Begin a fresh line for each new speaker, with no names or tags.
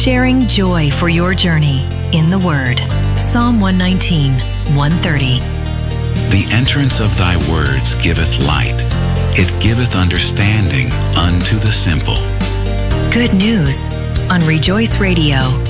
sharing joy for your journey in the Word. Psalm 119, 130.
The entrance of thy words giveth light. It giveth understanding unto the simple.
Good news on Rejoice Radio.